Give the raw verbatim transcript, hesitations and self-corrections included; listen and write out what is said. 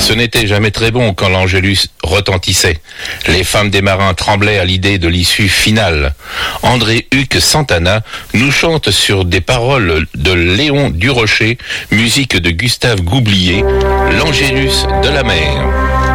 Ce n'était jamais très bon quand l'Angélus retentissait. Les femmes des marins tremblaient à l'idée de l'issue finale. André Huc Santana nous chante sur des paroles de Léon Durocher, musique de Gustave Goublier, l'Angélus de la mer.